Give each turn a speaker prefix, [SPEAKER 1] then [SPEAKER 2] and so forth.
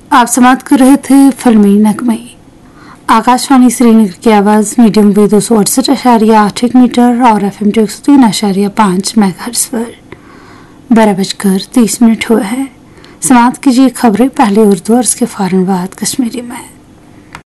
[SPEAKER 1] आप समाप्त कर रहे थे फिल्मी नगमे। आकाशवाणी श्रीनगर की आवाज़ मीडियम वे 268.8 मीटर और FM 103.5 मेगाहर्ट्ज़ पर 12:30 हुए हैं। समाप्त कीजिए खबरें, पहले उर्दू और उसके फौरन बाद कश्मीरी में।